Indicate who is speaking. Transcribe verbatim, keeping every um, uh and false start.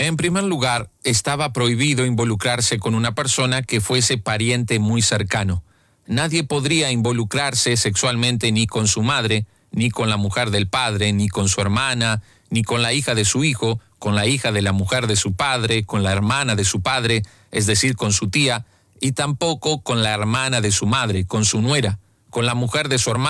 Speaker 1: En primer lugar, estaba prohibido involucrarse con una persona que fuese pariente muy cercano. Nadie podría involucrarse sexualmente ni con su madre, ni con la mujer del padre, ni con su hermana, ni con la hija de su hijo, con la hija de la mujer de su padre, con la hermana de su padre, es decir, con su tía, y tampoco con la hermana de su madre, con su nuera, con la mujer de su hermano,